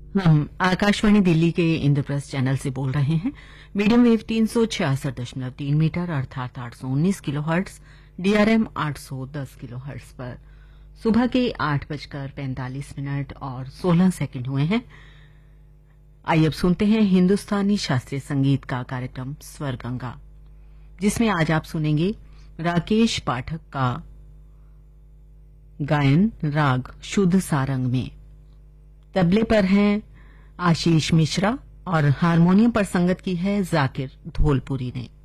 हम आकाशवाणी दिल्ली के इंद्रप्रस्थ चैनल से बोल रहे हैं। मीडियम वेव 366.3 मीटर अर्थात 819 किलोहर्ट्ज, डीआरएम 810 किलोहर्ट्ज पर सुबह के 8:45 और 16 सेकंड हुए हैं। आइए अब सुनते हैं हिंदुस्तानी शास्त्रीय संगीत का कार्यक्रम स्वर गंगा, जिसमें आज आप सुनेंगे राकेश पाठक का गायन राग शुद्ध सारंग में। तबले पर हैं आशीष मिश्रा और हारमोनियम पर संगत की है जाकिर धोलपुरी ने।